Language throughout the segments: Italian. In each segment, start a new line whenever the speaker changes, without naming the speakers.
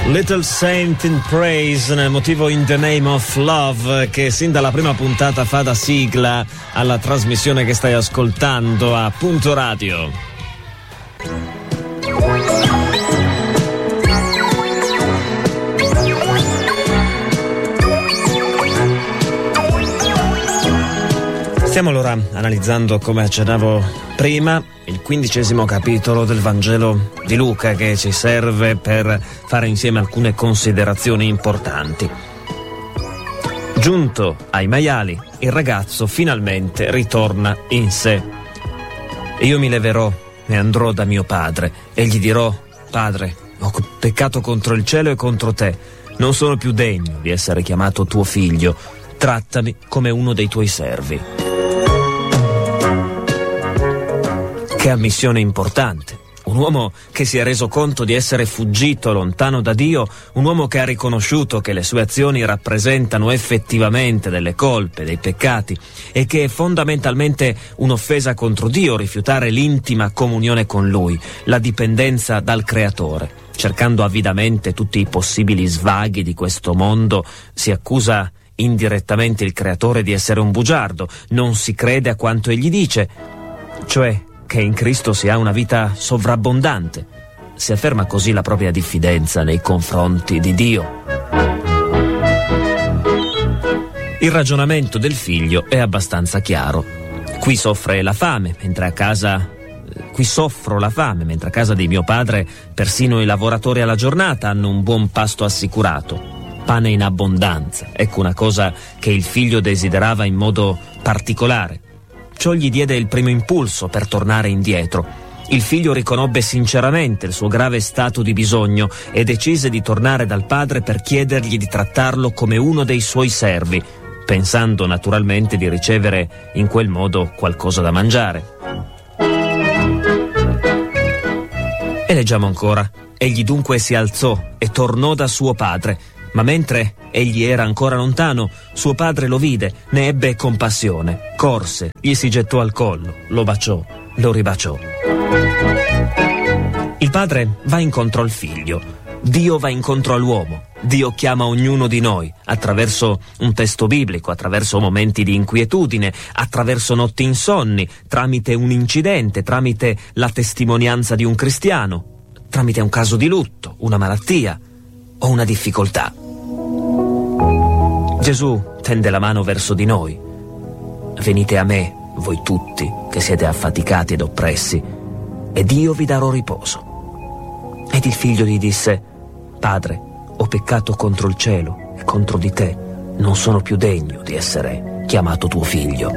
Little Saint in Praise nel motivo In the Name of Love, che sin dalla prima puntata fa da sigla alla trasmissione che stai ascoltando a Punto Radio. Stiamo allora analizzando, come accennavo prima, il 15° capitolo del Vangelo di Luca, che ci serve per fare insieme alcune considerazioni importanti. Giunto ai maiali, il ragazzo finalmente ritorna in sé. E io mi leverò e andrò da mio padre e gli dirò: Padre, ho peccato contro il cielo e contro te, non sono più degno di essere chiamato tuo figlio, trattami come uno dei tuoi servi. Che ammissione importante. Un uomo che si è reso conto di essere fuggito lontano da Dio, un uomo che ha riconosciuto che le sue azioni rappresentano effettivamente delle colpe, dei peccati, e che è fondamentalmente un'offesa contro Dio rifiutare l'intima comunione con Lui, la dipendenza dal Creatore. Cercando avidamente tutti i possibili svaghi di questo mondo, si accusa indirettamente il Creatore di essere un bugiardo, non si crede a quanto egli dice, cioè che in Cristo si ha una vita sovrabbondante. Si afferma così la propria diffidenza nei confronti di Dio. Il ragionamento del figlio è abbastanza chiaro. Qui soffro la fame, mentre a casa di mio padre persino i lavoratori alla giornata hanno un buon pasto assicurato. Pane in abbondanza, ecco una cosa che il figlio desiderava in modo particolare. Ciò gli diede il primo impulso per tornare indietro. Il figlio riconobbe sinceramente il suo grave stato di bisogno e decise di tornare dal padre per chiedergli di trattarlo come uno dei suoi servi, pensando naturalmente di ricevere in quel modo qualcosa da mangiare. E leggiamo ancora: egli dunque si alzò e tornò da suo padre, ma mentre egli era ancora lontano, suo padre lo vide, ne ebbe compassione, corse, gli si gettò al collo, lo baciò, lo ribaciò. Il padre va incontro al figlio, Dio va incontro all'uomo, Dio chiama ognuno di noi attraverso un testo biblico, attraverso momenti di inquietudine, attraverso notti insonni, tramite un incidente, tramite la testimonianza di un cristiano, tramite un caso di lutto, una malattia o una difficoltà. Gesù tende la mano verso di noi. Venite a me, voi tutti che siete affaticati ed oppressi, ed io vi darò riposo. Ed il figlio gli disse: Padre, ho peccato contro il cielo e contro di te, non sono più degno di essere chiamato tuo figlio.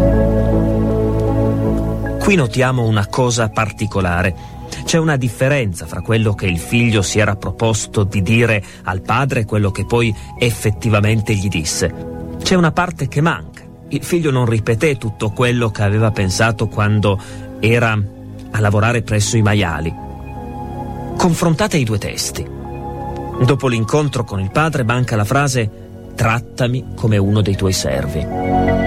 Qui notiamo una cosa particolare. C'è una differenza fra quello che il figlio si era proposto di dire al padre e quello che poi effettivamente gli disse. C'è una parte che manca. Il figlio non ripeté tutto quello che aveva pensato quando era a lavorare presso i maiali. Confrontate i due testi. Dopo l'incontro con il padre manca la frase: trattami come uno dei tuoi servi.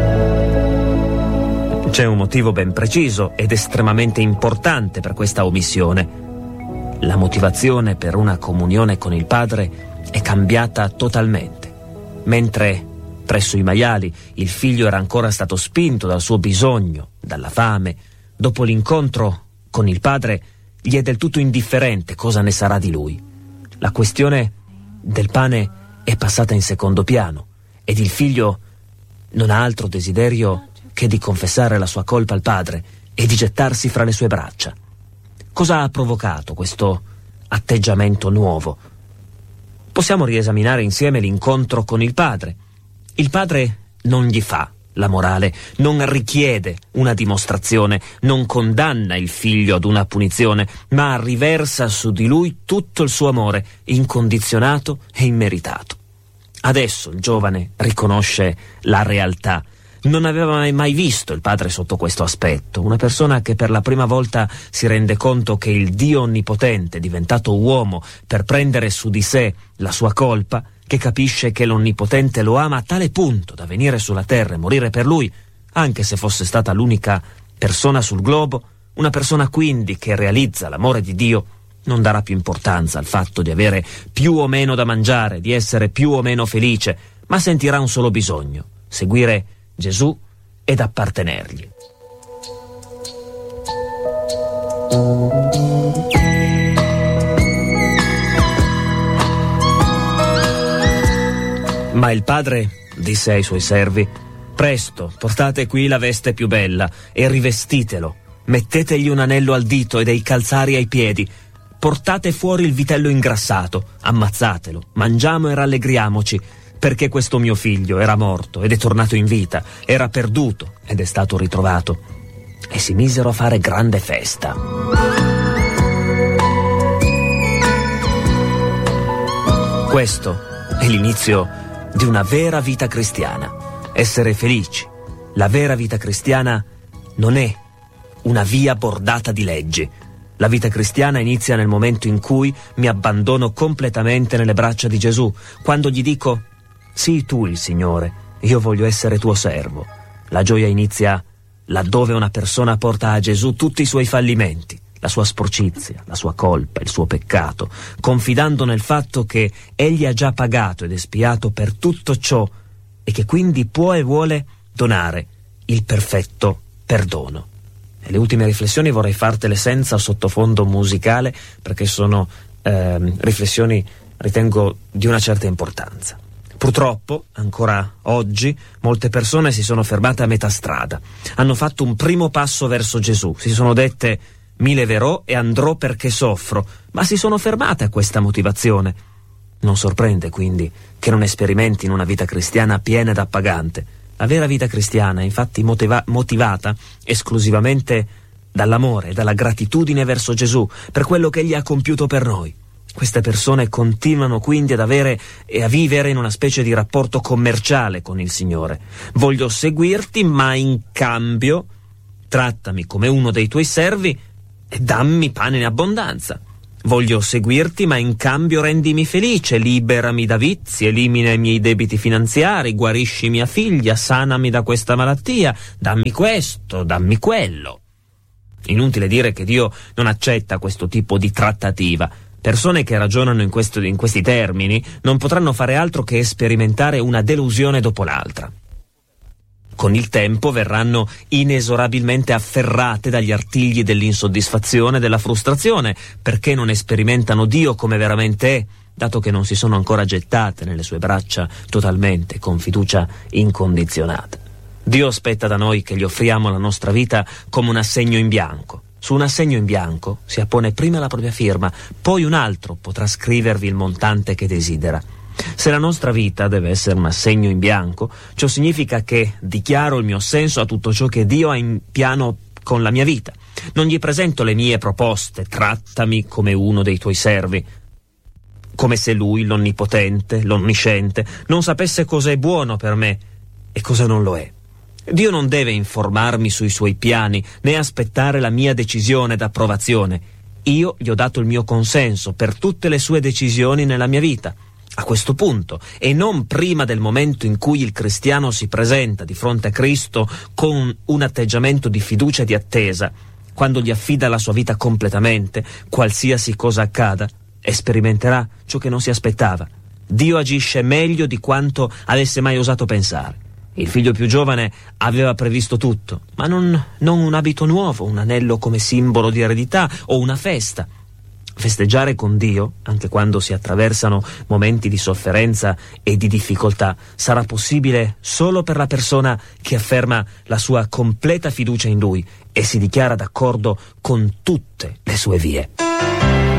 C'è un motivo ben preciso ed estremamente importante per questa omissione. La motivazione per una comunione con il Padre è cambiata totalmente. Mentre presso i maiali il figlio era ancora stato spinto dal suo bisogno, dalla fame, dopo l'incontro con il Padre gli è del tutto indifferente cosa ne sarà di lui. La questione del pane è passata in secondo piano ed il figlio non ha altro desiderio che di confessare la sua colpa al padre e di gettarsi fra le sue braccia. Cosa ha provocato questo atteggiamento nuovo? Possiamo riesaminare insieme l'incontro con il padre. Il padre non gli fa la morale, non richiede una dimostrazione, non condanna il figlio ad una punizione, ma riversa su di lui tutto il suo amore, incondizionato e immeritato. Adesso il giovane riconosce la realtà. Non aveva mai visto il padre sotto questo aspetto, una persona che per la prima volta si rende conto che il Dio onnipotente, diventato uomo per prendere su di sé la sua colpa, che capisce che l'Onnipotente lo ama a tale punto da venire sulla terra e morire per lui, anche se fosse stata l'unica persona sul globo, una persona quindi che realizza l'amore di Dio, non darà più importanza al fatto di avere più o meno da mangiare, di essere più o meno felice, ma sentirà un solo bisogno: seguire Gesù ed appartenergli. Ma il padre disse ai suoi servi: «Presto, portate qui la veste più bella e rivestitelo. Mettetegli un anello al dito e dei calzari ai piedi. Portate fuori il vitello ingrassato, ammazzatelo, mangiamo e rallegriamoci, perché questo mio figlio era morto ed è tornato in vita, era perduto ed è stato ritrovato». E si misero a fare grande festa. Questo è l'inizio di una vera vita cristiana. Essere felici. La vera vita cristiana non è una via bordata di leggi. La vita cristiana inizia nel momento in cui mi abbandono completamente nelle braccia di Gesù, quando gli dico: «Sii tu il Signore, io voglio essere tuo servo». La gioia inizia laddove una persona porta a Gesù tutti i suoi fallimenti, la sua sporcizia, la sua colpa, il suo peccato, confidando nel fatto che egli ha già pagato ed espiato per tutto ciò e che quindi può e vuole donare il perfetto perdono. E le ultime riflessioni vorrei fartele senza sottofondo musicale, perché sono riflessioni, ritengo, di una certa importanza. Purtroppo, ancora oggi, molte persone si sono fermate a metà strada. Hanno fatto un primo passo verso Gesù, si sono dette: «Mi leverò e andrò perché soffro», ma si sono fermate a questa motivazione. Non sorprende quindi che non sperimentino una vita cristiana piena ed appagante. La vera vita cristiana è infatti motivata esclusivamente dall'amore e dalla gratitudine verso Gesù per quello che egli ha compiuto per noi. Queste persone continuano quindi ad avere e a vivere in una specie di rapporto commerciale con il Signore. Voglio seguirti, ma in cambio trattami come uno dei tuoi servi e dammi pane in abbondanza. Voglio seguirti, ma in cambio rendimi felice, liberami da vizi, elimina i miei debiti finanziari, guarisci mia figlia, sanami da questa malattia, dammi questo, dammi quello. Inutile dire che Dio non accetta questo tipo di trattativa. Persone che ragionano in questi termini non potranno fare altro che sperimentare una delusione dopo l'altra. Con il tempo verranno inesorabilmente afferrate dagli artigli dell'insoddisfazione e della frustrazione, perché non sperimentano Dio come veramente è, dato che non si sono ancora gettate nelle sue braccia totalmente, con fiducia incondizionata. Dio aspetta da noi che gli offriamo la nostra vita come un assegno in bianco. Su un assegno in bianco si appone prima la propria firma, poi un altro potrà scrivervi il montante che desidera. Se la nostra vita deve essere un assegno in bianco, ciò significa che dichiaro il mio assenso a tutto ciò che Dio ha in piano con la mia vita. Non gli presento le mie proposte: trattami come uno dei tuoi servi, come se Lui, l'onnipotente, l'onnisciente, non sapesse cosa è buono per me e cosa non lo è. Dio non deve informarmi sui suoi piani, né aspettare la mia decisione d'approvazione. Io gli ho dato il mio consenso per tutte le sue decisioni nella mia vita. A questo punto, e non prima del momento in cui il cristiano si presenta di fronte a Cristo con un atteggiamento di fiducia e di attesa, quando gli affida la sua vita completamente, qualsiasi cosa accada, e sperimenterà ciò che non si aspettava. Dio agisce meglio di quanto avesse mai osato pensare. Il figlio più giovane aveva previsto tutto, ma non un abito nuovo, un anello come simbolo di eredità o una festa. Festeggiare con Dio, anche quando si attraversano momenti di sofferenza e di difficoltà, sarà possibile solo per la persona che afferma la sua completa fiducia in Lui e si dichiara d'accordo con tutte le sue vie.